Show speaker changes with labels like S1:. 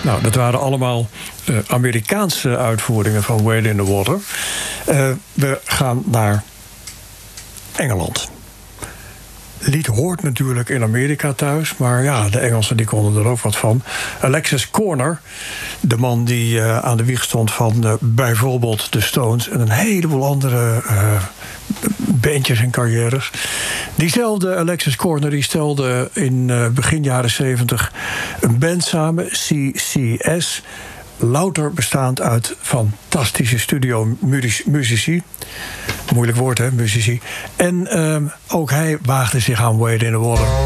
S1: Nou, dat waren allemaal Amerikaanse uitvoeringen van Wade in the Water. We gaan naar Engeland. Lied hoort natuurlijk in Amerika thuis, maar ja, de Engelsen die konden er ook wat van. Alexis Corner, de man die aan de wieg stond van bijvoorbeeld de Stones en een heleboel andere bandjes en carrières. Diezelfde Alexis Corner die stelde in begin jaren 70 een band samen, CCS. Louter bestaand uit fantastische studio-muzici. Moeilijk woord, hè, muzici. En ook hij waagde zich aan Wade in the Water.